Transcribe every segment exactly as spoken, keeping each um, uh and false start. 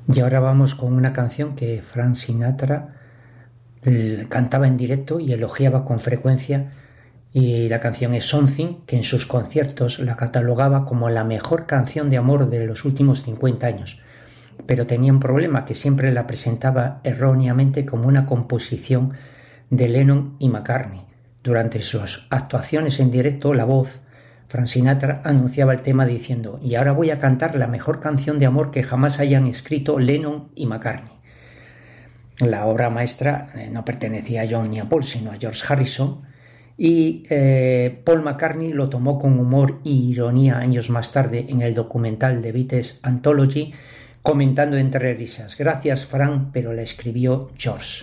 Y ahora vamos con una canción que Frank Sinatra eh, cantaba en directo y elogiaba con frecuencia, y la canción es Something, que en sus conciertos la catalogaba como la mejor canción de amor de los últimos cincuenta años, pero tenía un problema, que siempre la presentaba erróneamente como una composición de Lennon y McCartney. Durante sus actuaciones en directo, la voz Frank Sinatra anunciaba el tema diciendo: y ahora voy a cantar la mejor canción de amor que jamás hayan escrito Lennon y McCartney. La obra maestra eh, no pertenecía a John ni a Paul, sino a George Harrison, y eh, Paul McCartney lo tomó con humor y ironía años más tarde en el documental The Beatles Anthology, comentando entre risas: gracias Frank, pero la escribió George.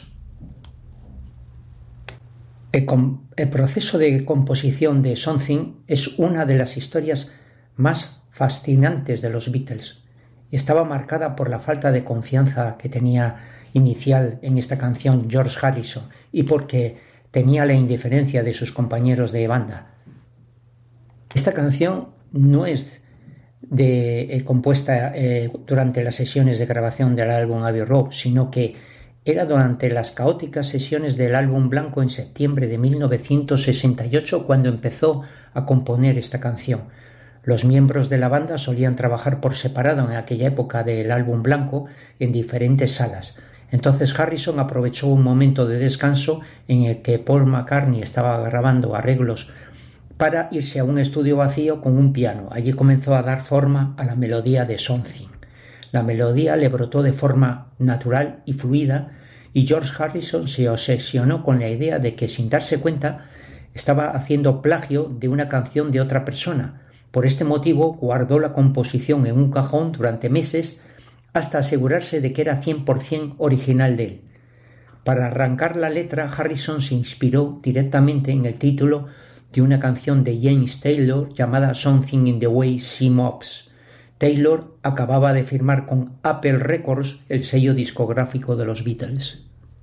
El, com- el proceso de composición de Something es una de las historias más fascinantes de los Beatles. Estaba marcada por la falta de confianza que tenía inicial en esta canción George Harrison, y porque tenía la indiferencia de sus compañeros de banda. Esta canción no es de, eh, compuesta eh, durante las sesiones de grabación del álbum Abbey Road, sino que era durante las caóticas sesiones del álbum blanco en septiembre de mil novecientos sesenta y ocho cuando empezó a componer esta canción. Los miembros de la banda solían trabajar por separado en aquella época del álbum blanco en diferentes salas. Entonces Harrison aprovechó un momento de descanso en el que Paul McCartney estaba grabando arreglos para irse a un estudio vacío con un piano. Allí comenzó a dar forma a la melodía de Something. La melodía le brotó de forma natural y fluida, y George Harrison se obsesionó con la idea de que, sin darse cuenta, estaba haciendo plagio de una canción de otra persona. Por este motivo guardó la composición en un cajón durante meses hasta asegurarse de que era cien por ciento original de él. Para arrancar la letra, Harrison se inspiró directamente en el título de una canción de James Taylor llamada Something in the Way She Moves. Taylor acababa de firmar con Apple Records, el sello discográfico de los Beatles.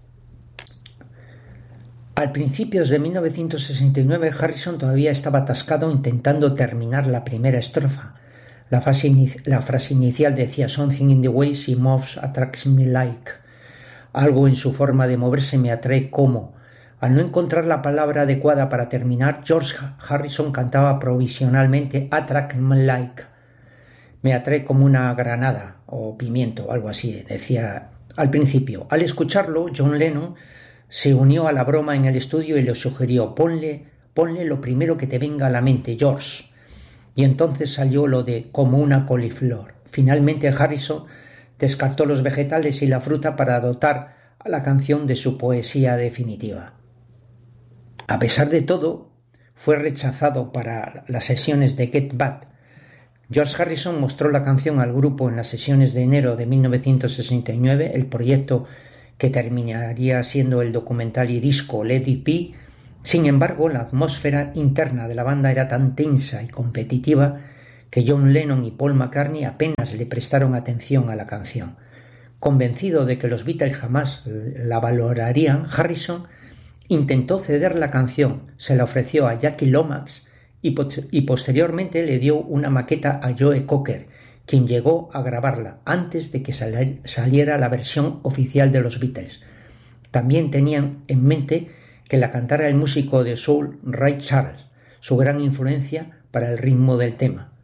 Al principios de mil novecientos sesenta y nueve, Harrison todavía estaba atascado intentando terminar la primera estrofa. La frase, inici- la frase inicial decía: Something in the way she moves attracts me like. Algo en su forma de moverse me atrae como. Al no encontrar la palabra adecuada para terminar, George Harrison cantaba provisionalmente attract me like. Me atrae como una granada o pimiento, algo así, decía al principio. Al escucharlo, John Lennon se unió a la broma en el estudio y le sugirió: ponle, ponle lo primero que te venga a la mente, George. Y entonces salió lo de como una coliflor. Finalmente Harrison descartó los vegetales y la fruta para dotar a la canción de su poesía definitiva. A pesar de todo, fue rechazado para las sesiones de Get Back. George Harrison mostró la canción al grupo en las sesiones de enero de mil novecientos sesenta y nueve, el proyecto que terminaría siendo el documental y disco Let It Be. Sin embargo, la atmósfera interna de la banda era tan tensa y competitiva que John Lennon y Paul McCartney apenas le prestaron atención a la canción. Convencido de que los Beatles jamás la valorarían, Harrison intentó ceder la canción, se la ofreció a Jackie Lomax y, po- y posteriormente le dio una maqueta a Joe Cocker, quien llegó a grabarla antes de que sal- saliera la versión oficial de los Beatles. También tenían en mente que la cantara el músico de soul Ray Charles, su gran influencia para el ritmo del tema.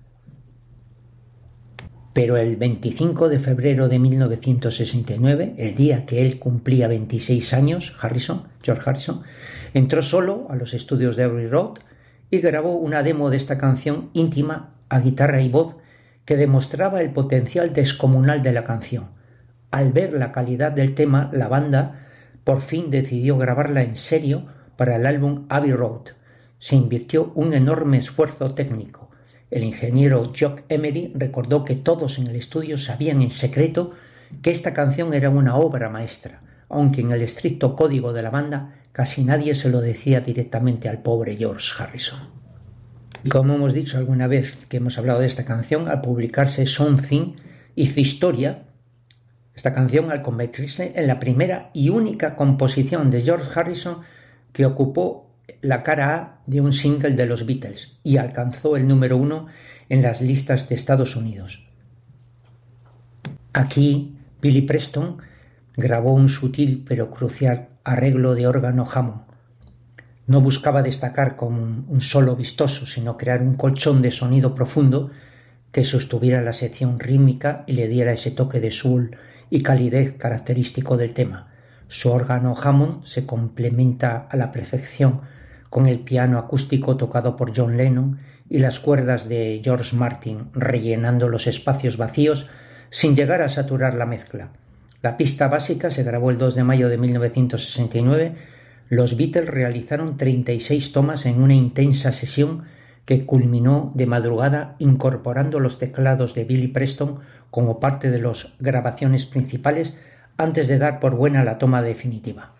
Pero el veinticinco de febrero de mil novecientos sesenta y nueve, el día que él cumplía veintiséis años, Harrison, George Harrison, entró solo a los estudios de Abbey Road y grabó una demo de esta canción íntima a guitarra y voz que demostraba el potencial descomunal de la canción. Al ver la calidad del tema, la banda por fin decidió grabarla en serio para el álbum Abbey Road. Se invirtió un enorme esfuerzo técnico. El ingeniero Jock Emery recordó que todos en el estudio sabían en secreto que esta canción era una obra maestra, aunque en el estricto código de la banda casi nadie se lo decía directamente al pobre George Harrison. Y como hemos dicho alguna vez que hemos hablado de esta canción, al publicarse Something hizo historia. Esta canción, al convertirse en la primera y única composición de George Harrison que ocupó la cara A de un single de los Beatles y alcanzó el número uno en las listas de Estados Unidos. Aquí Billy Preston grabó un sutil pero crucial arreglo de órgano Hammond. No buscaba destacar como un, un solo vistoso, sino crear un colchón de sonido profundo que sostuviera la sección rítmica y le diera ese toque de soul y calidez característico del tema. Su órgano Hammond se complementa a la perfección con el piano acústico tocado por John Lennon y las cuerdas de George Martin, rellenando los espacios vacíos sin llegar a saturar la mezcla. La pista básica se grabó el dos de mayo de mil novecientos sesenta y nueve. Los Beatles realizaron treinta y seis tomas en una intensa sesión que culminó de madrugada incorporando los teclados de Billy Preston como parte de las grabaciones principales antes de dar por buena la toma definitiva.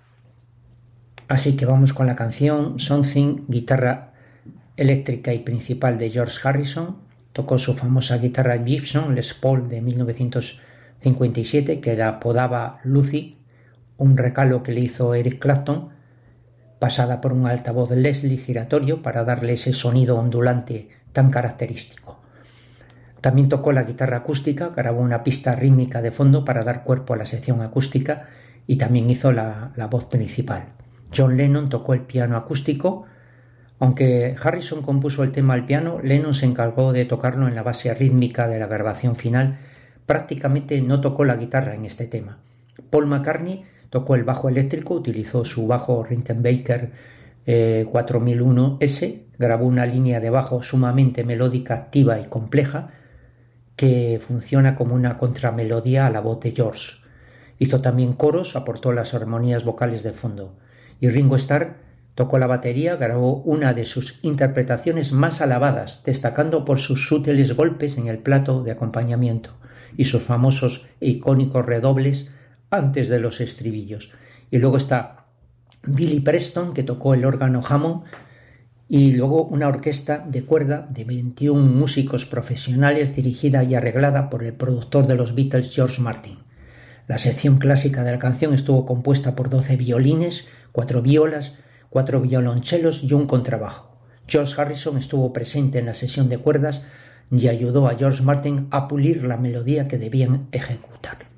Así que vamos con la canción Something, guitarra eléctrica y principal de George Harrison. Tocó su famosa guitarra Gibson Les Paul de mil novecientos cincuenta y siete, que la apodaba Lucy, un recalo que le hizo Eric Clapton, pasada por un altavoz Leslie giratorio para darle ese sonido ondulante tan característico. También tocó la guitarra acústica, grabó una pista rítmica de fondo para dar cuerpo a la sección acústica y también hizo la, la voz principal. John Lennon tocó el piano acústico. Aunque Harrison compuso el tema al piano, Lennon se encargó de tocarlo en la base rítmica de la grabación final. Prácticamente no tocó la guitarra en este tema. Paul McCartney tocó el bajo eléctrico, utilizó su bajo Rickenbacker eh, cuatro mil uno ese, grabó una línea de bajo sumamente melódica, activa y compleja, que funciona como una contramelodía a la voz de George. Hizo también coros, aportó las armonías vocales de fondo. Y Ringo Starr tocó la batería, grabó una de sus interpretaciones más alabadas, destacando por sus sutiles golpes en el plato de acompañamiento y sus famosos e icónicos redobles antes de los estribillos. Y luego está Billy Preston, que tocó el órgano Hammond, y luego una orquesta de cuerda de veintiún músicos profesionales dirigida y arreglada por el productor de los Beatles, George Martin. La sección clásica de la canción estuvo compuesta por doce violines, cuatro violas, cuatro violonchelos y un contrabajo. George Harrison estuvo presente en la sesión de cuerdas y ayudó a George Martin a pulir la melodía que debían ejecutar.